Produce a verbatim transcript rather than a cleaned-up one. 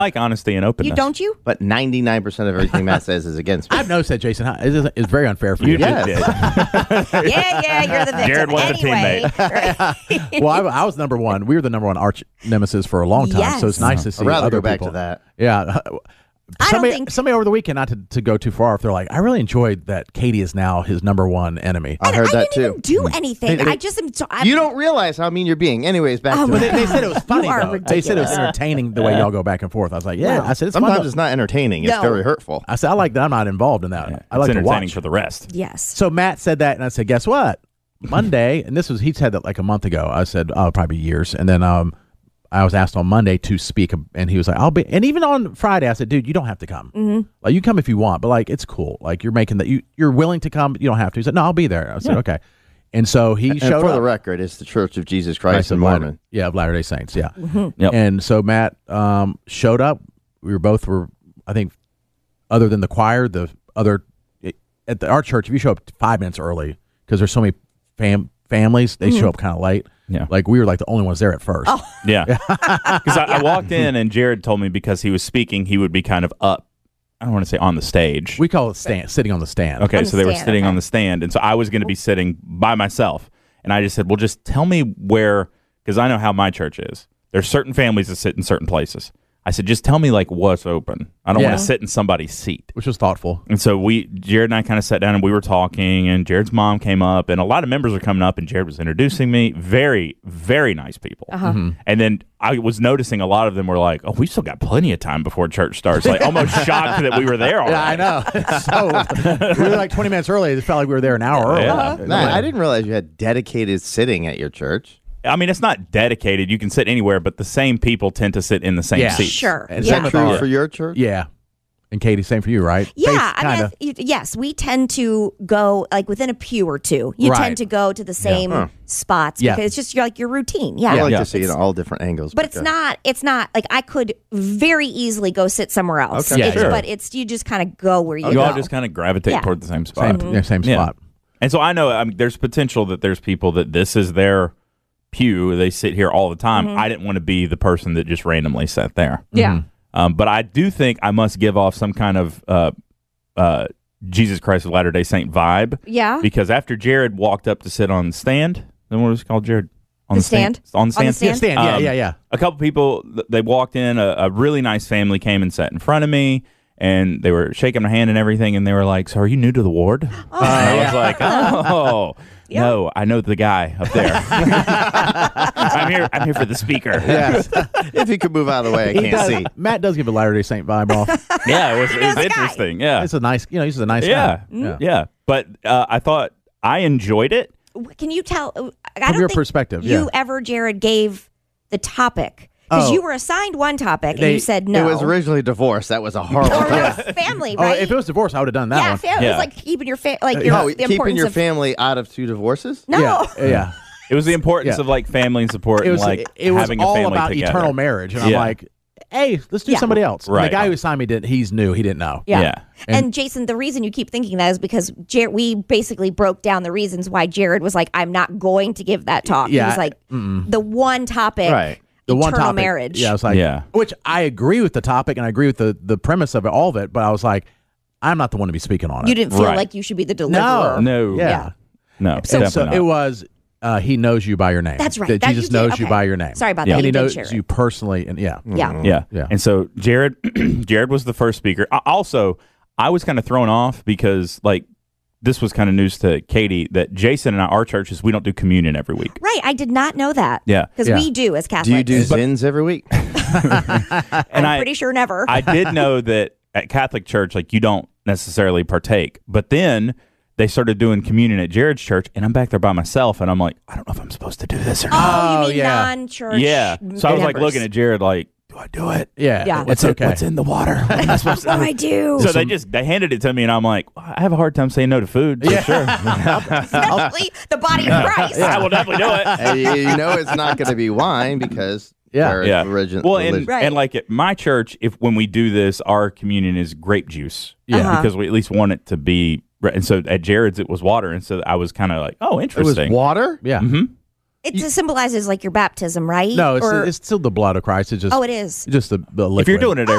like honesty and openness. You don't you? But ninety-nine percent of everything Matt says is against me. I've noticed that, Jason. It's, it's very unfair for you. You Yes. did. Yeah, yeah, you're the victim. Jared was a anyway, Well, I, I was number one. We were the number one arch nemesis for a long time, so it's Yes. nice to see I'd rather other go back people. to that. Yeah. I don't Somebody, think- somebody over the weekend, not to, to go too far, if they're like, I really enjoyed that Katie is now his number one enemy. I heard I that didn't too. even do anything. They- they- I just am. So, I, You don't realize how mean you're being. Anyways, back Oh to my But it. they, they said it was funny, You are though. They said it was ridiculous. entertaining the way y'all go back and forth. I was like, yeah. No. I said, it's Sometimes fun. it's not entertaining. It's No. very hurtful. I said, I like that. I'm not involved in that. Yeah, I like it's to entertaining watch. for the rest. yes. So Matt said that, and I said, guess what? Monday, and this was, he said that like a month ago. I said, oh, probably years. And then um, I was asked on Monday to speak, and he was like, I'll be, and even on Friday, I said, dude, you don't have to come. Mm-hmm. Like, you come if you want, but like, it's cool. Like, you're making that, you, you're willing to come, but you don't have to. He said, no, I'll be there. I said, okay. And so he And showed for up. the record, it's the Church of Jesus Christ of in Latter- Mormon. Yeah, of Latter-day Saints, yeah. Yep. And so Matt um, showed up. We were both were, I think, other than the choir, the other, at the, our church, if you show up five minutes early, because there's so many fam, families, they show up kind of late. Yeah. Like, we were like the only ones there at first. Oh. Yeah. Because I, I walked in and Jared told me because he was speaking, he would be kind of up. I don't want to say on the stage. We call it stand, sitting on the stand. Okay, On the so they were stand, sitting okay. on the stand, and so I was going to be sitting by myself, and I just said, "Well, just tell me where," because I know how my church is. There's certain families that sit in certain places. I said, "Just tell me like what's open. I don't Yeah. want to sit in somebody's seat." Which was thoughtful. And so we, Jared and I, kind of sat down and we were talking, and Jared's mom came up, and a lot of members were coming up, and Jared was introducing me. Very, very nice people. Uh-huh. And then I was noticing a lot of them were like, "Oh, we still got plenty of time before church starts." Like almost shocked that we were there already. Yeah, I know. So we were like twenty minutes early. It felt like we were there an hour early. Yeah. Matt, I didn't realize you had dedicated sitting at your church. I mean, it's not dedicated. You can sit anywhere, but the same people tend to sit in the same Yeah. seats. Sure. And Is yeah. same that with true our- for your church? Yeah. And Katie, same for you, right? Yeah, Faith, I mean, kinda. I th- yes, we tend to go like within a pew or two. You Right. tend to go to the same Huh. spots Yeah. because it's just you're like your routine. Yeah, I like Yeah. to see it in all different angles. but it's uh, not. It's not like I could very easily go sit somewhere else. Okay. Yeah, It's- sure. But it's you just kind of go where you You go. all just kind of gravitate Yeah. toward the same spot. Same, yeah, same Yeah. spot. And so I know I mean, there's potential that there's people that this is their pew. They sit here all the time. I didn't want to be the person that just randomly sat there. yeah. Um, but I do think I must give off some kind of uh, uh, Jesus Christ of Latter-day Saint vibe. Yeah. Because after Jared walked up to sit on the stand, then what was it called, Jared? On The stand? On the stand? On the stand? Yeah, stand. Yeah, Um, yeah, yeah. A couple people, th- they walked in, a, a really nice family came and sat in front of me, and they were shaking my hand and everything, and they were like, "So are you new to the ward?" Oh, And I was like, "Oh, no, I know the guy up there. I'm here I'm here for the speaker." Yes. If you could move out of the way, I He can't does, see. Matt does give a Latter-day Saint vibe off. Yeah, it was, it was knows the guy. interesting. Yeah. It's a nice, you know, he's a nice Yeah. guy. Yeah. But uh, I thought I enjoyed it. Can you tell? I From don't your think perspective, you yeah. ever, Jared, gave the topic because Oh. you were assigned one topic They- and you said no. It was originally divorce. That was a horrible or time. it was family, Oh, right? if it was divorce, I would have done that yeah, one. family. It Yeah. was like keeping your fa- like your Oh, the keeping importance your of family out of two divorces? no. Yeah, yeah. It was the importance Yeah. of like family and support It was, and like it was having a all family about together. eternal marriage. And I'm Yeah. like, hey, let's do Yeah. somebody else. And Right. the guy who assigned me did, he's new. He didn't know. Yeah. Yeah. And, And- Jason, the reason you keep thinking that is because Jer- we basically broke down the reasons why Jared was like, I'm not going to give that talk. Yeah, he was like, the one topic, Right. The eternal one topic, marriage. Yeah, I was like, Yeah. which I agree with the topic and I agree with the, the premise of it, all of it, but I was like, I'm not the one to be speaking on it. You didn't feel Right. like you should be the deliverer. No. Yeah. Yeah. No. And definitely so not. it was, uh, he knows you by your name. That's right. That That you Jesus did- knows you okay. by your name. Sorry about Yeah. that. And he You did knows share it. you personally. And yeah. Yeah. Yeah. Yeah. And so Jared Jared was the first speaker. I, also, I was kind of thrown off because like this was kind of news to Katie that Jason and I, our churches, we don't do communion every week. Right. I did not know that. Yeah. Because Yeah. we do as Catholics. Do you do Zins every week? I'm And I pretty sure never. I did know that at Catholic church, like you don't necessarily partake. But then they started doing communion at Jared's church, and I'm back there by myself, and I'm like, I don't know if I'm supposed to do this or not. oh, you Oh, mean yeah. non-church Yeah. So I was like members. looking at Jared like, do I do it? Yeah. Yeah. It's What's, in- okay. what's in the water? What am I supposed to What do do? I do? So they just they handed it to me, and I'm like, well, I have a hard time saying no to food. For Yeah. sure. Especially the body of Christ. I will definitely do it. And you, you know it's not going to be wine because Yeah. they're Yeah. origin- Well, and, religion. Right. and like at my church, if when we do this, our communion is grape juice. Yeah. Uh-huh. Because we at least want it to be. And so at Jared's, it was water. And so I was kind of like, oh, It was interesting. water? Yeah. hmm It just symbolizes like your baptism, right? No, it's, Or- it's still the blood of Christ. It's just oh, it is. just the, the liquid. If you're doing it